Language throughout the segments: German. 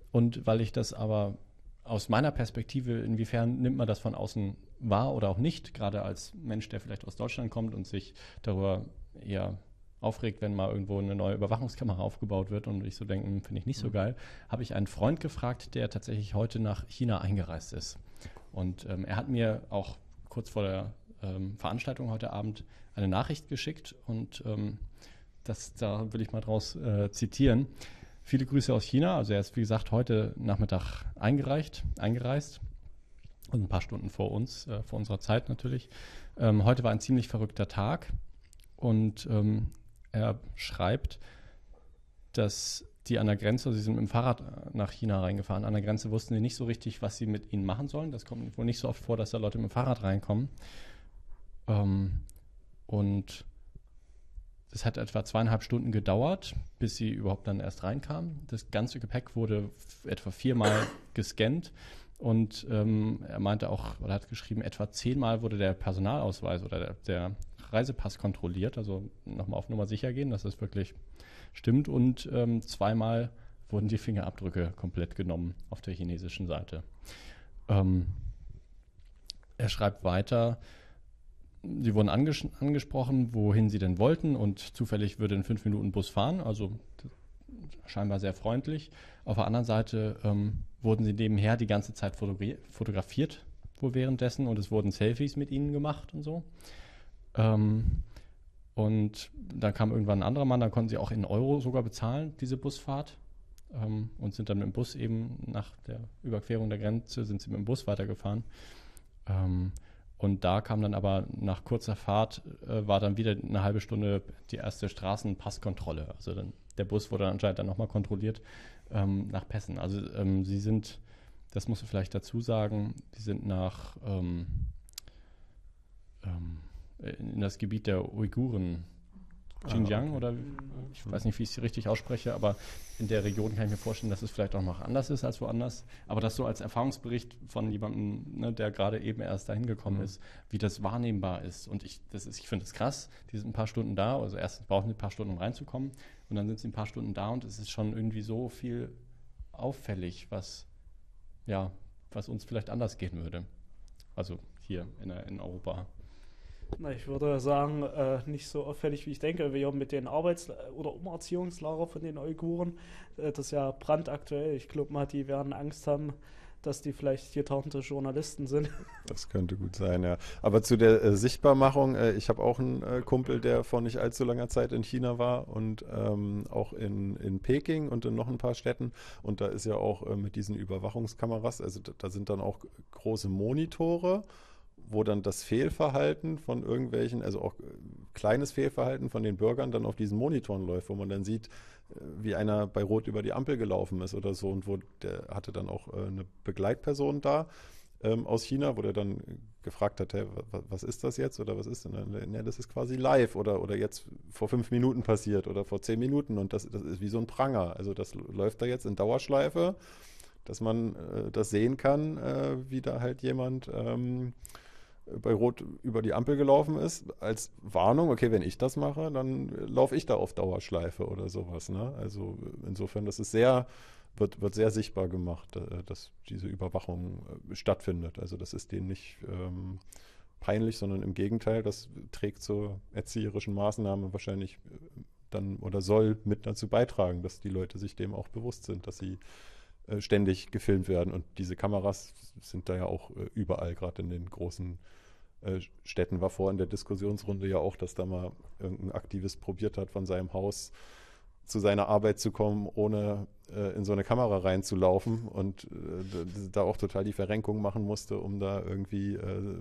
Und weil ich das aber aus meiner Perspektive, inwiefern nimmt man das von außen wahr oder auch nicht, gerade als Mensch, der vielleicht aus Deutschland kommt und sich darüber eher aufregt, wenn mal irgendwo eine neue Überwachungskamera aufgebaut wird und ich so denke, finde ich nicht so geil, habe ich einen Freund gefragt, der tatsächlich heute nach China eingereist ist. Und er hat mir auch kurz vor der Veranstaltung heute Abend eine Nachricht geschickt und da will ich mal draus zitieren. Viele Grüße aus China. Also er ist, wie gesagt, heute Nachmittag eingereist und ein paar Stunden vor uns, vor unserer Zeit natürlich. Heute war ein ziemlich verrückter Tag und er schreibt, dass die an der Grenze, sie sind mit dem Fahrrad nach China reingefahren, an der Grenze wussten sie nicht so richtig, was sie mit ihnen machen sollen. Das kommt wohl nicht so oft vor, dass da Leute mit dem Fahrrad reinkommen. Und das hat etwa 2,5 Stunden gedauert, bis sie überhaupt dann erst reinkamen. Das ganze Gepäck wurde etwa 4-mal gescannt und er meinte auch, oder hat geschrieben, etwa 10-mal wurde der Personalausweis oder der Reisepass kontrolliert, also nochmal auf Nummer sicher gehen, dass das wirklich stimmt und 2-mal wurden die Fingerabdrücke komplett genommen auf der chinesischen Seite. Er schreibt weiter, sie wurden angesprochen, wohin sie denn wollten und zufällig würde in 5 Minuten Bus fahren, also scheinbar sehr freundlich. Auf der anderen Seite wurden sie nebenher die ganze Zeit fotografiert, wohl währenddessen, und es wurden Selfies mit ihnen gemacht und so. Und dann kam irgendwann ein anderer Mann, da konnten sie auch in Euro sogar bezahlen, diese Busfahrt, und sind dann mit dem Bus eben nach der Überquerung der Grenze, sind sie mit dem Bus weitergefahren. Und da kam dann aber nach kurzer Fahrt, war dann wieder eine halbe Stunde die erste Straßenpasskontrolle. Also dann, der Bus wurde anscheinend dann nochmal kontrolliert nach Pässen. Also sie sind, das musst du vielleicht dazu sagen, die sind nach in das Gebiet der Uiguren, Xinjiang, oder ich weiß nicht, wie ich es richtig ausspreche, aber in der Region kann ich mir vorstellen, dass es vielleicht auch noch anders ist als woanders. Aber das so als Erfahrungsbericht von jemandem, ne, der gerade eben erst dahin gekommen ist, wie das wahrnehmbar ist. Und ich finde es krass, die sind ein paar Stunden da, also erstens brauchen sie ein paar Stunden, um reinzukommen, und dann sind sie ein paar Stunden da und es ist schon irgendwie so viel auffällig, was uns vielleicht anders gehen würde. Also hier in Europa. Na, ich würde sagen, nicht so auffällig, wie ich denke. Wir haben mit den oder Umerziehungslager von den Uiguren, das ist ja brandaktuell. Ich glaube mal, die werden Angst haben, dass die vielleicht getauchte Journalisten sind. Das könnte gut sein, ja. Aber zu der Sichtbarmachung, ich habe auch einen Kumpel, der vor nicht allzu langer Zeit in China war und auch in Peking und in noch ein paar Städten. Und da ist ja auch mit diesen Überwachungskameras, also da sind dann auch große Monitore, wo dann das Fehlverhalten von irgendwelchen, also auch kleines Fehlverhalten von den Bürgern dann auf diesen Monitoren läuft, wo man dann sieht, wie einer bei Rot über die Ampel gelaufen ist oder so, und der hatte dann auch eine Begleitperson da aus China, wo der dann gefragt hat, hey, was ist das jetzt oder was ist denn? Ja, das ist quasi live oder jetzt vor 5 Minuten passiert oder vor 10 Minuten, und das ist wie so ein Pranger. Also das läuft da jetzt in Dauerschleife, dass man das sehen kann, wie da halt jemand bei Rot über die Ampel gelaufen ist, als Warnung, okay, wenn ich das mache, dann laufe ich da auf Dauerschleife oder sowas. Ne? Also insofern, das ist wird sehr sichtbar gemacht, dass diese Überwachung stattfindet. Also das ist denen nicht peinlich, sondern im Gegenteil, das trägt zur erzieherischen Maßnahme wahrscheinlich dann oder soll mit dazu beitragen, dass die Leute sich dem auch bewusst sind, dass sie ständig gefilmt werden. Und diese Kameras sind da ja auch überall, gerade in den großen Städten. War vor in der Diskussionsrunde ja auch, dass da mal irgendein Aktivist probiert hat, von seinem Haus zu seiner Arbeit zu kommen, ohne in so eine Kamera reinzulaufen, und da auch total die Verrenkung machen musste, um da irgendwie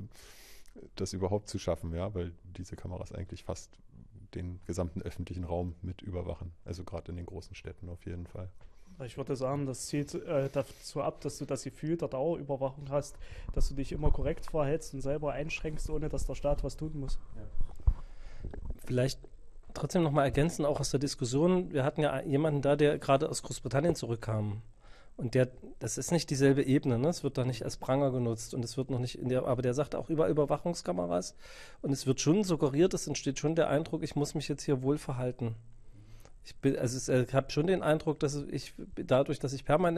das überhaupt zu schaffen, ja, weil diese Kameras eigentlich fast den gesamten öffentlichen Raum mit überwachen. Also gerade in den großen Städten auf jeden Fall. Ich würde sagen, das zielt dazu ab, dass du das Gefühl der Dauerüberwachung hast, dass du dich immer korrekt verhältst und selber einschränkst, ohne dass der Staat was tun muss. Ja. Vielleicht trotzdem nochmal ergänzen, auch aus der Diskussion. Wir hatten ja jemanden da, der gerade aus Großbritannien zurückkam. Und das ist nicht dieselbe Ebene, ne? Es wird da nicht als Pranger genutzt und es wird noch nicht aber der sagt auch über Überwachungskameras, und es wird schon suggeriert, es entsteht schon der Eindruck, ich muss mich jetzt hier wohl verhalten. Ich habe schon den Eindruck, dass dadurch, dass ich permanent